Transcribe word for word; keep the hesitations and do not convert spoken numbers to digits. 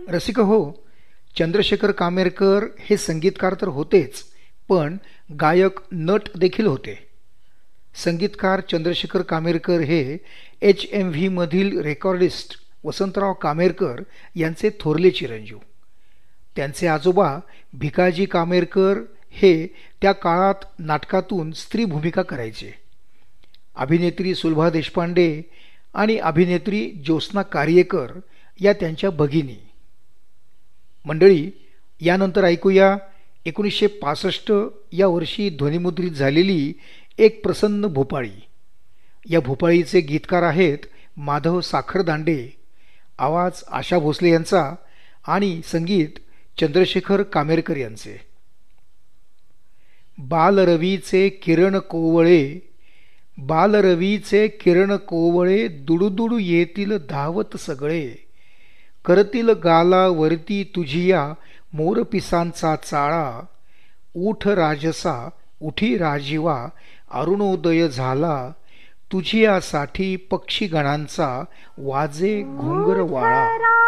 रसिक हो, चंद्रशेखर कामेरकर हे संगीतकार तर होतेच, पण गायक नट देखील होते. संगीतकार चंद्रशेखर कामेरकर हे एच एम व्ही मधील रेकॉर्डिस्ट वसंतराव कामेरकर यांचे थोरले चिरंजीव. त्यांचे आजोबा भिकाजी कामेरकर हे त्या काळात नाटकातून स्त्री भूमिका करायचे. अभिनेत्री सुलभा देशपांडे आणि अभिनेत्री ज्योत्स्ना कार्यकर या त्यांच्या भगिनी. मंडळी, यानंतर ऐकूया एकोणीसशे पासष्ट या वर्षी ध्वनिमुद्रित झालेली एक प्रसन्न भोपाळी. या भोपाळीचे गीतकार आहेत माधव साखरदांडे, आवाज आशा भोसले यांचा आणि संगीत चंद्रशेखर कामेरकर यांचे. बालरवीचे किरण कोवळे, बालरवीचे किरण कोवळे, दुडुदुडू येतील धावत सगळे, करतील गालावरती तुझिया मोरपिसांचा चाळा, उठ राजसा उठी राजीवा, अरुणोदय झाला, तुझियासाठी पक्षीगणांचा वाजे घुंगरवाळा.